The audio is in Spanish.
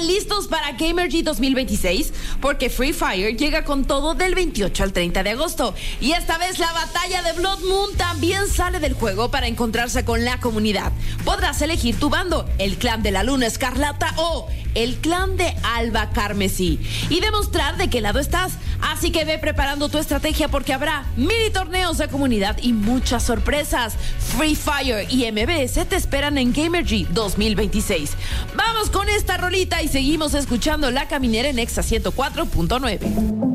listos para Gamergy 2026? Porque Free Fire llega con todo del 28 al 30 de agosto. Y esta vez la batalla de Blood Moon también sale del juego para encontrarse con la comunidad. Podrás elegir tu bando, el clan de la Luna Escarlata o el clan de Alba Carmesí, y demostrar de qué lado estás. Así que ve preparando tu estrategia porque habrá mini torneos de comunidad y muchas sorpresas. Free Fire y MBS te esperan en Gamergy 2026. Vamos con esta rolita y seguimos escuchando La Caminera en Exa 104.9.